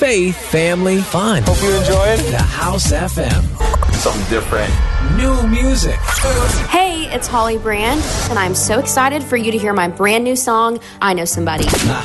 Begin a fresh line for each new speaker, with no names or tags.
faith, family, fun.
Hope you enjoyed
The House FM.
something different.
New music.
Hey, it's Holly Brand, and I'm so excited for you to hear my brand new song, I Know Somebody.